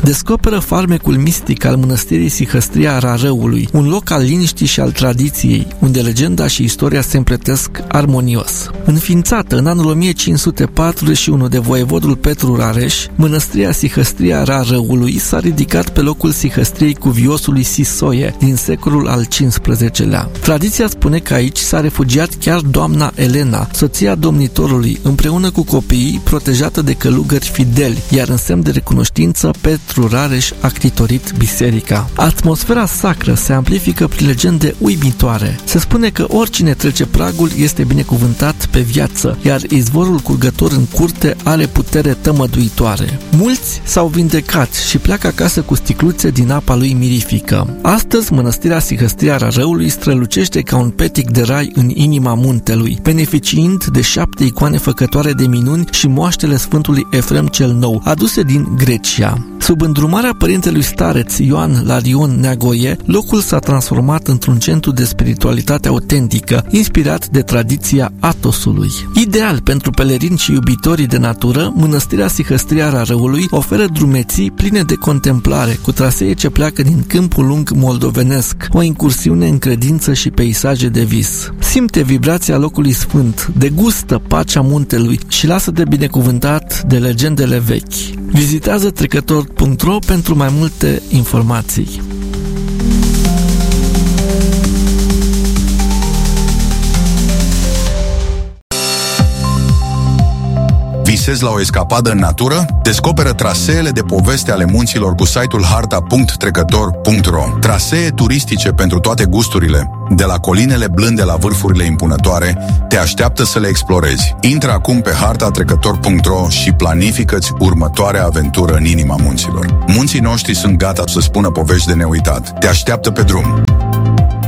Descoperă farmecul mistic al mănăstirii Sihăstria Rarăului, un loc al liniștii și al tradiției, unde legenda și istoria se împletesc armonios. Înființată în anul 1541 de voievodul Petru Rareș, mănăstirea Sihăstria Rarăului s-a ridicat pe locul Sihăstriei cuviosului Sisoie din secolul al XV-lea. Tradiția spune că aici s-a refugiat chiar doamna Elena, soția domnitorului, împreună cu copiii, protejată de călugări fideli, iar în semn de recunoștință, Petru Rareș a ctitorit biserica. Atmosfera sacră se amplifică prin legende uimitoare. Se spune că oricine trece pragul este binecuvântat pe viață, iar izvorul curgător în curte are putere tămăduitoare. Mulți s-au vindecat și pleacă acasă cu sticluțe din apa lui mirifică. Astăzi, mănăstirea Sihăstria Rarăului strălucește ca un petic de rai în inima muntelui, beneficiind de 7 icoane făcătoare de minuni și moaștele Sfântului Efrem cel Nou, aduse din Grecia. Sub îndrumarea părintelui stareț Ioan Larion Neagoie, locul s-a transformat într-un centru de spiritualitate autentică, inspirat de tradiția Atosului. Ideal pentru pelerini și iubitorii de natură, mănăstirea Sihăstria Rarăului oferă drumeții pline de contemplare, cu trasee ce pleacă din Câmpul Lung moldovenesc, o incursiune în credință și peisaje de vis. Simte vibrația locului sfânt, degustă pacea muntelui și lasă-te binecuvântat de legendele vechi. Vizitează trecător.ro pentru mai multe informații. Visezi la o escapadă în natură? Descoperă traseele de poveste ale munților cu site-ul harta.trecător.ro. Trasee turistice pentru toate gusturile, de la colinele blânde la vârfurile impunătoare, te așteaptă să le explorezi. Intră acum pe harta.trecător.ro și planifică-ți următoarea aventură în inima munților. Munții noștri sunt gata să spună povești de neuitat. Te așteaptă pe drum.